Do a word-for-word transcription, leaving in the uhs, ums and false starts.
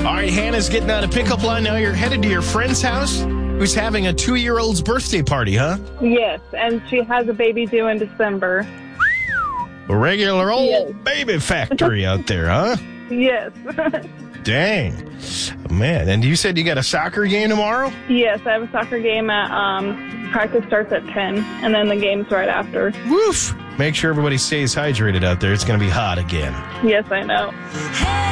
All right, Hannah's getting out of pickup line. Now you're headed to your friend's house who's having a two-year-old's birthday party, huh? Yes, and she has a baby due in December. A regular old Yes. baby factory out there, huh? Yes. Dang. Man, and you said you got a soccer game tomorrow? Yes, I have a soccer game at, um, practice starts at ten, and then the game's right after. Woof. Make sure everybody stays hydrated out there. It's going to be hot again. Yes, I know.